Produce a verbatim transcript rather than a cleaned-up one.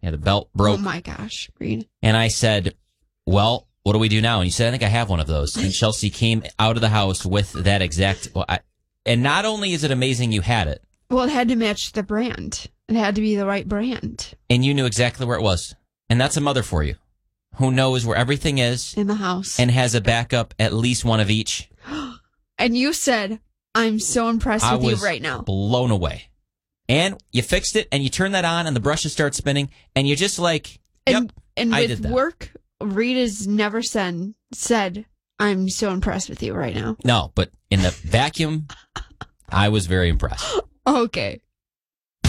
Yeah, the belt broke. Oh, my gosh, Reed. And I said, well, what do we do now? And you said, I think I have one of those. And Chelsea came out of the house with that exact... Well, I, and not only is it amazing you had it. Well, it had to match the brand. It had to be the right brand. And you knew exactly where it was. And that's a mother for you, who knows where everything is. In the house. And has a backup, at least one of each. And you said, I'm so impressed I with you was right now. blown away. And you fixed it, and you turn that on, and the brushes start spinning, and you're just like, yep, and, and I with did that. work, Rita's never said, said, I'm so impressed with you right now. No, but in the vacuum, I was very impressed. Okay.